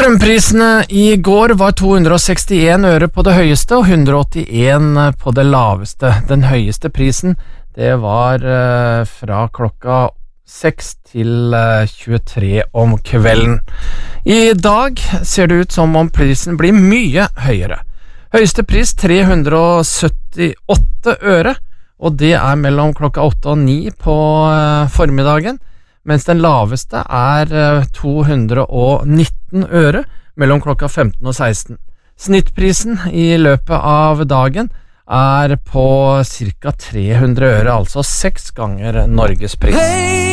Strømprisene i går var 261 øre på det høyeste og 181 på det laveste. Den høyeste prisen, det var fra klokka 6 til 23 om kvelden. I dag ser det ut som om prisen blir mye høyere. Høyeste pris 378 øre, og det er mellom klokka 8 og 9 på formiddagen, mens den laveste er 219 øre mellom klokka 15 og 16. Snittprisen i løpet av dagen er på cirka 300 øre, altså 6 ganger Norges pris.